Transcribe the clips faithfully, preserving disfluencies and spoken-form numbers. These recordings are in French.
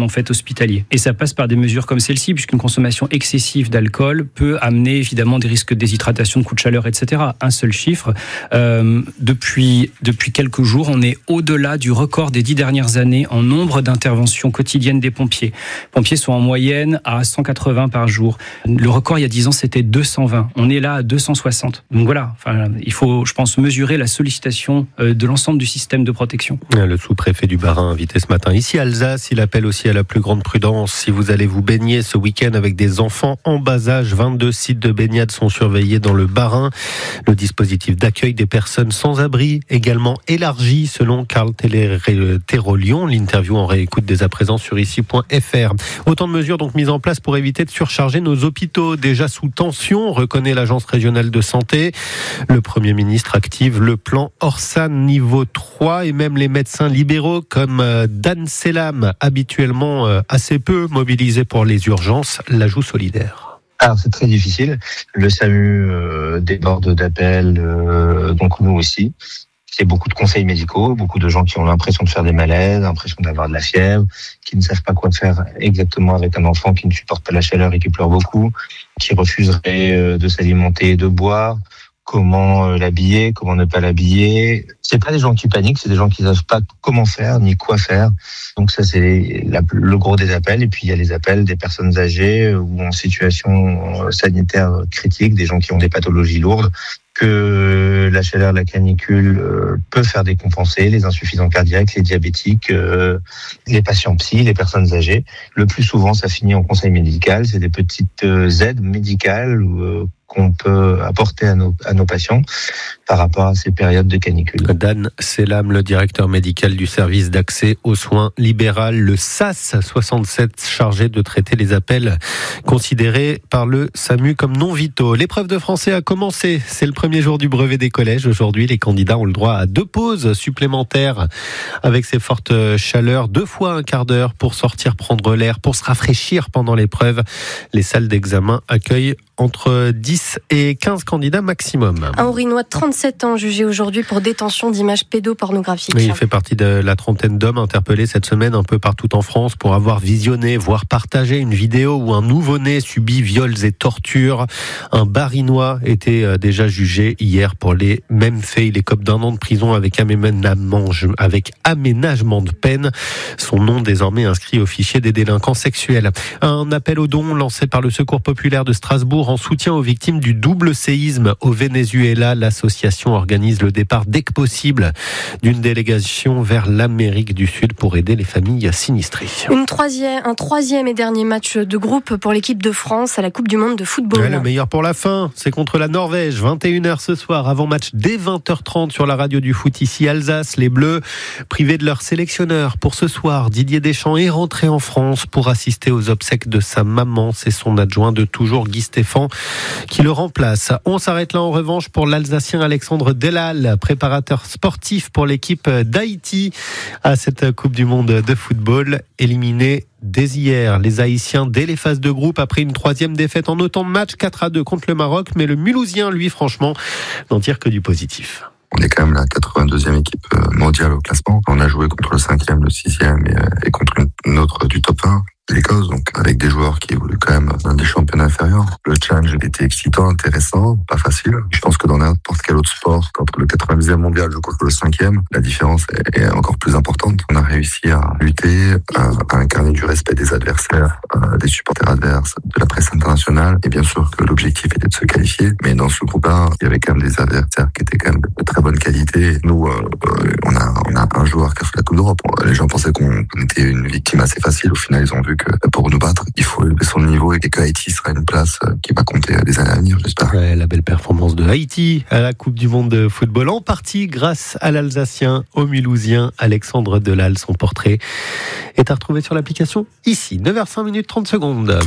en fait hospitalier. Et ça passe par des mesures comme celle-ci, puisqu'une consommation excessive d'alcool peut amener évidemment des risques de déshydratation, de coups de chaleur, et cetera. Un seul chiffre, euh, depuis, depuis quelques jours, on est au-delà du record des dix dernières années en nombre d'interventions quotidiennes des pompiers. Les pompiers sont en moyenne à cent quatre-vingts par jour. Le record il y a dix ans, c'était deux cent vingt. On est là à deux cent soixante. Donc voilà, enfin, il faut, je pense, mesurer la sollicitation de l'ensemble du système de protection. Le sous-préfet du Bas-Rhin invité ce matin ici à Alsace, il appelle aussi à la plus grande prudence. Si vous allez vous baigner ce week-end avec des enfants en bas âge, vingt-deux sites de baignade sont surveillés dans le Bas-Rhin. Le dispositif d'accueil des personnes sans abri également élargi selon Carl Térolion. L'interview en réécoute dès à présent sur ici point f r. Autant de mesures donc mises en place pour éviter de surcharger nos hôpitaux déjà sous tension, reconnaît l'Agence régionale de santé. Le Premier ministre active le plan Orsan niveau trois et même les médecins libéraux comme Dan Selam, habituellement assez peu mobilisés pour les urgences, la jouent solidaire. Alors c'est très difficile. Le S A M U euh, déborde d'appels, euh, donc nous aussi. C'est beaucoup de conseils médicaux, beaucoup de gens qui ont l'impression de faire des malaises, l'impression d'avoir de la fièvre, qui ne savent pas quoi faire exactement avec un enfant qui ne supporte pas la chaleur et qui pleure beaucoup, qui refuserait de s'alimenter et de boire. Comment l'habiller, comment ne pas l'habiller. C'est pas des gens qui paniquent, c'est des gens qui savent pas comment faire ni quoi faire. Donc ça c'est la, le gros des appels. Et puis il y a les appels des personnes âgées ou en situation sanitaire critique, des gens qui ont des pathologies lourdes, que la chaleur, la canicule euh, peut faire décompenser, les insuffisants cardiaques, les diabétiques, euh, les patients psy, les personnes âgées. Le plus souvent, ça finit en conseil médical. C'est des petites euh, aides médicales euh, qu'on peut apporter à nos, à nos patients par rapport à ces périodes de canicule. Dan Selam, le directeur médical du service d'accès aux soins libéral, le S A S soixante-sept, chargé de traiter les appels considérés par le S A M U comme non vitaux. L'épreuve de français a commencé. C'est le premier jour du brevet des collèges. Aujourd'hui, les candidats ont le droit à deux pauses supplémentaires avec ces fortes chaleurs. Deux fois un quart d'heure pour sortir prendre l'air, pour se rafraîchir pendant l'épreuve. Les salles d'examen accueillent entre dix et quinze candidats maximum. Un Haut-Rhinois de trente-sept ans jugé aujourd'hui pour détention d'images pédopornographiques. Oui, il fait partie de la trentaine d'hommes interpellés cette semaine un peu partout en France pour avoir visionné, voire partagé une vidéo où un nouveau-né subit viols et tortures. Un Bas-Rhinois était déjà jugé hier pour les mêmes faits. Il écope d'un an de prison avec aménagement, avec aménagement de peine. Son nom désormais inscrit au fichier des délinquants sexuels. Un appel aux dons lancé par le Secours populaire de Strasbourg en soutien aux victimes du double séisme au Venezuela. L'association organise le départ dès que possible d'une délégation vers l'Amérique du Sud pour aider les familles sinistrées. Une troisième, un troisième et dernier match de groupe pour l'équipe de France à la Coupe du Monde de football. Ouais, le meilleur pour la fin, c'est contre la Norvège, vingt et une heures ce soir, avant match dès vingt heures trente sur la radio du foot ici Alsace. Les Bleus, privés de leur sélectionneur pour ce soir, Didier Deschamps est rentré en France pour assister aux obsèques de sa maman. C'est son adjoint de toujours, Guy Stéphane, qui le remplace. On s'arrête là en revanche pour l'Alsacien Alexandre Delal, préparateur sportif pour l'équipe d'Haïti à cette Coupe du Monde de football, éliminé dès hier. Les Haïtiens dès les phases de groupe après une troisième défaite en autant de matchs, quatre à deux contre le Maroc, mais le Mulhousien, lui, franchement, n'en tire que du positif. On est quand même la quatre-vingt-deuxième équipe mondiale au classement. On a joué contre le cinquième, le sixième et, et contre une autre du top un. L'Écosse, donc avec des joueurs qui évoluent quand même dans des championnats inférieurs. Le challenge était excitant, intéressant, pas facile. Je pense que dans n'importe quel autre sport, entre le quatre-vingt-deuxième mondial et contre le cinquième, la différence est encore plus importante. On a réussi à lutter, à, à incarner du respect des adversaires, des supporters adverses, de la presse internationale. Et bien sûr que l'objectif était de se qualifier. Mais dans ce groupe-là, il y avait quand même des adversaires qui étaient quand même de très bonne qualité. Nous, euh, on a, on a un joueur qui a fait la Coupe d'Europe. Les gens pensaient qu'on était une victime assez facile. Au final, ils ont vu que pour nous battre, il faut élever son niveau et que Haïti sera une place qui va compter des années à venir, j'espère. Ouais, la belle performance de Haïti à la Coupe du Monde de football, en partie grâce à l'Alsacien, au Mulhousien, Alexandre Delal. Son portrait est à retrouver sur l'application ici. neuf heures cinq minutes trente secondes.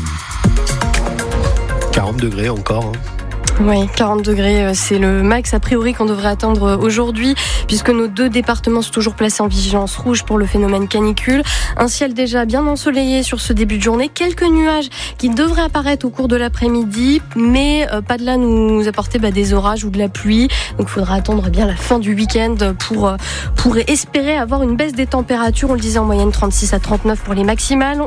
quarante degrés encore. Hein. Oui, quarante degrés, c'est le max a priori qu'on devrait attendre aujourd'hui, puisque nos deux départements sont toujours placés en vigilance rouge pour le phénomène canicule. Un ciel déjà bien ensoleillé sur ce début de journée, quelques nuages qui devraient apparaître au cours de l'après-midi, mais pas de là nous apporter bah, des orages ou de la pluie. Donc il faudra attendre bien la fin du week-end pour, pour espérer avoir une baisse des températures. On le disait en moyenne trente-six à trente-neuf pour les maximales.